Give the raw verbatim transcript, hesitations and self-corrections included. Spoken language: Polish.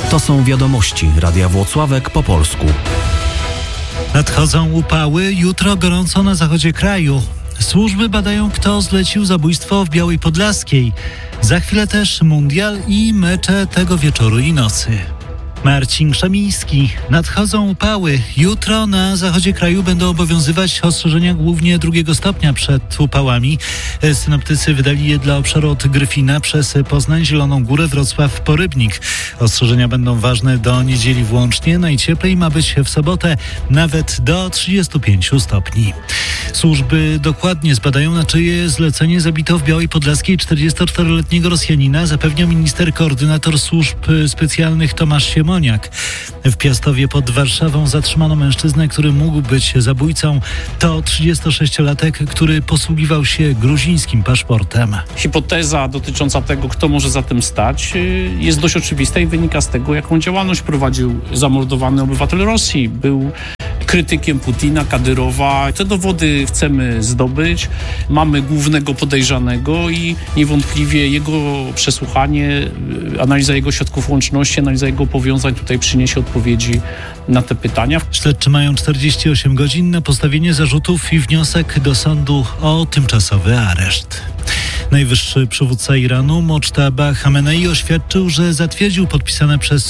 To są wiadomości Radia Włocławek po polsku. Nadchodzą upały, jutro gorąco na zachodzie kraju. Służby badają, kto zlecił zabójstwo w Białej Podlaskiej. Za chwilę też mundial i mecze tego wieczoru i nocy. Marcin Krzemiński. Nadchodzą upały. Jutro na zachodzie kraju będą obowiązywać ostrzeżenia głównie drugiego stopnia przed upałami. Synoptycy wydali je dla obszaru od Gryfina przez Poznań, Zieloną Górę, Wrocław, Porybnik. Ostrzeżenia będą ważne do niedzieli włącznie. Najcieplej ma być w sobotę nawet do trzydziestu pięciu stopni. Służby dokładnie zbadają, na czyje zlecenie zabito w Białej Podlaskiej czterdziestoczteroletniego Rosjanina, zapewnia minister koordynator służb specjalnych Tomasz Siemoniak. W Piastowie pod Warszawą zatrzymano mężczyznę, który mógł być zabójcą. To trzydziestosześciolatek, który posługiwał się gruzińskim paszportem. Hipoteza dotycząca tego, kto może za tym stać, jest dość oczywista i wynika z tego, jaką działalność prowadził zamordowany obywatel Rosji. Był krytykiem Putina, Kadyrowa. Te dowody chcemy zdobyć. Mamy głównego podejrzanego i niewątpliwie jego przesłuchanie, analiza jego środków łączności, analiza jego powiązań tutaj przyniesie odpowiedzi na te pytania. Śledczy mają czterdzieści osiem godzin na postawienie zarzutów i wniosek do sądu o tymczasowy areszt. Najwyższy przywódca Iranu, Mochtaba Chamenei, oświadczył, że zatwierdził podpisane przez